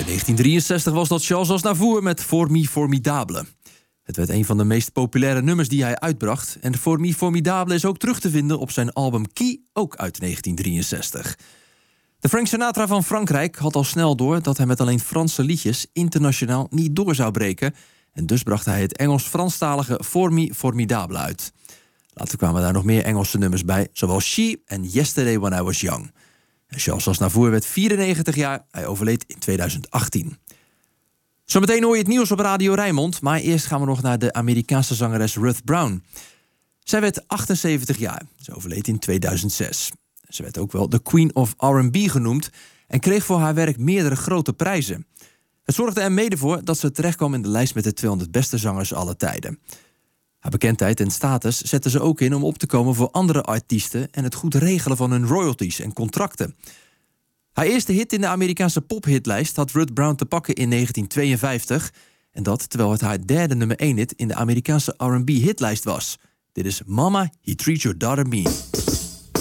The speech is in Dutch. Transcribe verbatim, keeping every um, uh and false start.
negentien drieënzestig was dat Charles Aznavour met For Me Formidable. Het werd een van de meest populaire nummers die hij uitbracht. En For Me Formidable is ook terug te vinden op zijn album Key, ook uit negentien drieënzestig. De Frank Sinatra van Frankrijk had al snel door dat hij met alleen Franse liedjes internationaal niet door zou breken. En dus bracht hij het Engels-Franstalige For Me Formidable uit. Later kwamen daar nog meer Engelse nummers bij, zoals She en Yesterday When I Was Young. En Charles Aznavour werd vierennegentig jaar, hij overleed in tweeduizend achttien. Zometeen hoor je het nieuws op Radio Rijnmond, maar eerst gaan we nog naar de Amerikaanse zangeres Ruth Brown. Zij werd achtenzeventig jaar, ze overleed in tweeduizend zes. Ze werd ook wel de Queen of R en B genoemd en kreeg voor haar werk meerdere grote prijzen. Het zorgde er mede voor dat ze terechtkwam in de lijst met de tweehonderd beste zangers aller tijden. Haar bekendheid en status zette ze ook in om op te komen voor andere artiesten en het goed regelen van hun royalties en contracten. Haar eerste hit in de Amerikaanse pophitlijst had Ruth Brown te pakken in negentien tweeënvijftig. En dat terwijl het haar derde nummer één hit in de Amerikaanse R en B hitlijst was. Dit is Mama, He Treats Your Daughter Mean.